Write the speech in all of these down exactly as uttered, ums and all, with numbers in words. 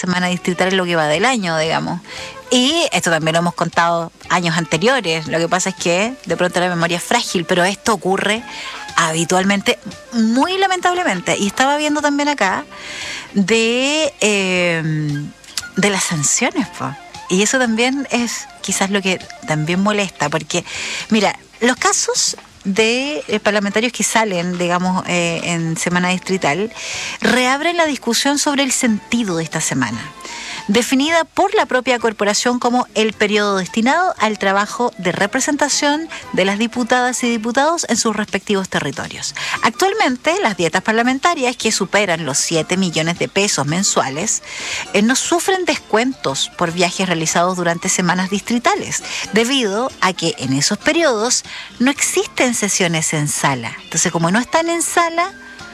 semana distrital en lo que va del año, digamos. Y esto también lo hemos contado años anteriores. Lo que pasa es que de pronto la memoria es frágil, pero esto ocurre habitualmente, muy lamentablemente. Y estaba viendo también acá de, eh, de las sanciones, pues. Y eso también es quizás lo que también molesta, porque, mira, los casos de eh, parlamentarios que salen, digamos, eh, en semana distrital, reabren la discusión sobre el sentido de esta semana, definida por la propia corporación como el periodo destinado al trabajo de representación de las diputadas y diputados en sus respectivos territorios. Actualmente, las dietas parlamentarias, que superan los siete millones de pesos mensuales, eh, no sufren descuentos por viajes realizados durante semanas distritales, debido a que en esos periodos no existen sesiones en sala. Entonces, como no están en sala,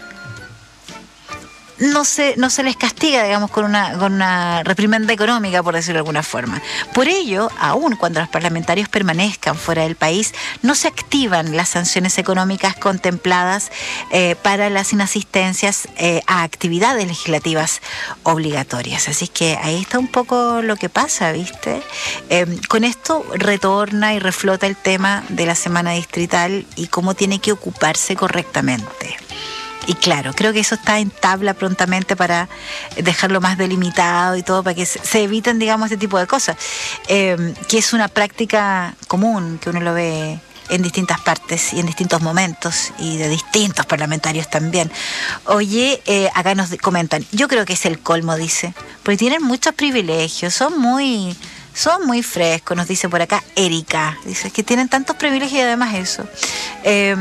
no se, no se les castiga, digamos, con una, con una reprimenda económica, por decirlo de alguna forma. Por ello, aun cuando los parlamentarios permanezcan fuera del país, no se activan las sanciones económicas contempladas eh, para las inasistencias eh, a actividades legislativas obligatorias. Así que ahí está un poco lo que pasa, ¿viste? Eh, con esto retorna y reflota el tema de la semana distrital y cómo tiene que ocuparse correctamente. Y claro, creo que eso está en tabla prontamente para dejarlo más delimitado y todo, para que se eviten, digamos, este tipo de cosas, eh, que es una práctica común, que uno lo ve en distintas partes y en distintos momentos y de distintos parlamentarios también. Oye, eh, acá nos comentan, yo creo que es el colmo, dice, porque tienen muchos privilegios, son muy... Son muy frescos, nos dice por acá Erika, dice que tienen tantos privilegios y además eso. Eh,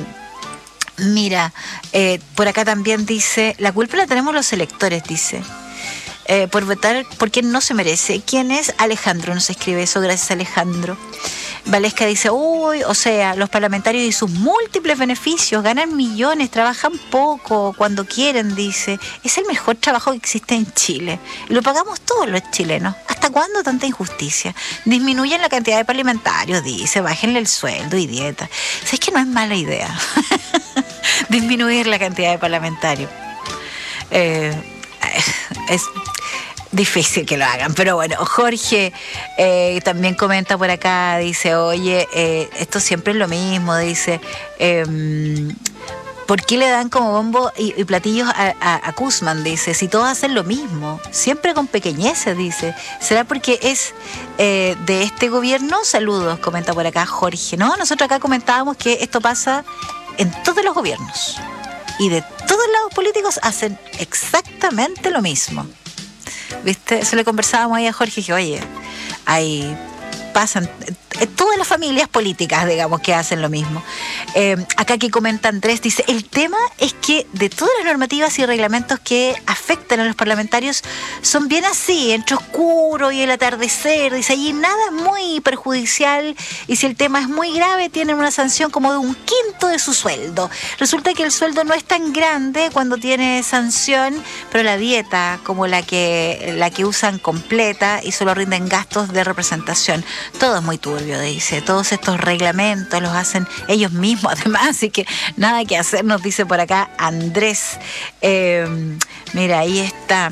Mira, eh, por acá también dice, la culpa la tenemos los electores, dice, eh, por votar por quien no se merece. ¿Quién es? Alejandro nos escribe eso, gracias Alejandro. Valesca dice, uy, o sea, los parlamentarios y sus múltiples beneficios, ganan millones, trabajan poco, cuando quieren, dice, es el mejor trabajo que existe en Chile. Y lo pagamos todos los chilenos. ¿Hasta cuándo tanta injusticia? Disminuyen la cantidad de parlamentarios, dice, bájenle el sueldo y dieta. ¿Sabes que no es mala idea? Disminuir la cantidad de parlamentarios. Eh, es difícil que lo hagan, pero bueno, Jorge eh, también comenta por acá, dice, oye, eh, esto siempre es lo mismo, dice, eh, ¿por qué le dan como bombo y, y platillos a, a, a Guzmán? Dice, si todos hacen lo mismo, siempre con pequeñeces, dice, ¿será porque es eh, de este gobierno? Saludos, comenta por acá Jorge. No, nosotros acá comentábamos que esto pasa en todos los gobiernos y de todos lados políticos hacen exactamente lo mismo, ¿viste? Eso le conversábamos ahí a Jorge, que oye, hay pasan eh, todas las familias políticas, digamos, que hacen lo mismo. Eh, acá que comenta Andrés, dice, el tema es que de todas las normativas y reglamentos que afectan a los parlamentarios son bien así, entre oscuro y el atardecer, dice, allí nada es muy perjudicial y si el tema es muy grave tienen una sanción como de un quinto de su sueldo. Resulta que el sueldo no es tan grande cuando tiene sanción, pero la dieta como la que, la que usan completa y solo rinden gastos de representación. Todo es muy turbio, dice. Todos estos reglamentos los hacen ellos mismos, además, así que nada que hacer, nos dice por acá Andrés. Eh, mira, ahí está.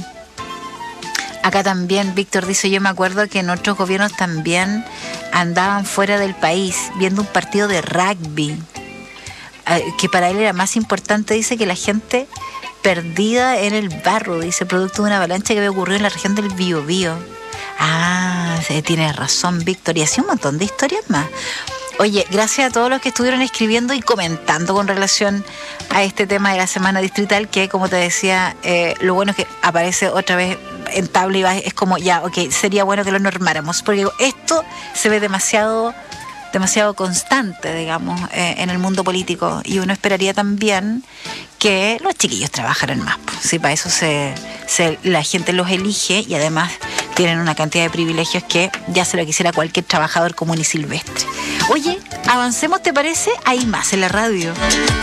Acá también Víctor dice, yo me acuerdo que en otros gobiernos también andaban fuera del país viendo un partido de rugby, eh, que para él era más importante, dice, que la gente perdida en el barro, dice, producto de una avalancha que había ocurrido en la región del Biobío. Ah, sí, tienes razón, Víctor. Y así un montón de historias más. Oye, gracias a todos los que estuvieron escribiendo y comentando con relación a este tema de la semana distrital, que como te decía, eh, lo bueno es que aparece otra vez en tabla y va, es como, ya, ok, sería bueno que lo normáramos, porque esto se ve demasiado, demasiado constante, digamos, eh, en el mundo político, y uno esperaría también que los chiquillos trabajaran más. Pues, sí, para eso se, se, la gente los elige y además tienen una cantidad de privilegios que ya se lo quisiera cualquier trabajador común y silvestre. Oye, avancemos, ¿te parece? Hay más en la radio.